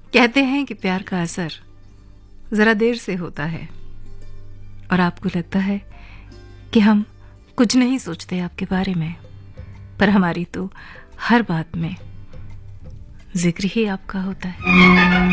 कहते हैं कि प्यार का असर जरा देर से होता है और आपको लगता है कि हम कुछ नहीं सोचते आपके बारे में, पर हमारी तो हर बात में जिक्र ही आपका होता है।